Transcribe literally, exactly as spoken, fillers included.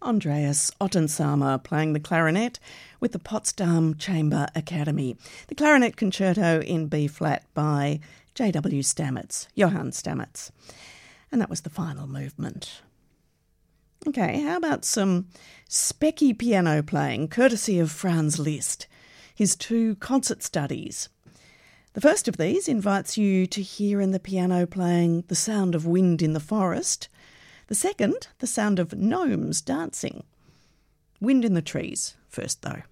Andreas Ottensamer playing the clarinet with the Potsdam Chamber Academy. The Clarinet Concerto in B-flat by J W Stamets, Johann Stamets. And that was the final movement. Okay, how about some specky piano playing, courtesy of Franz Liszt, his two concert studies. The first of these invites you to hear in the piano playing the sound of wind in the forest. The second, the sound of gnomes dancing. Wind in the trees first, though.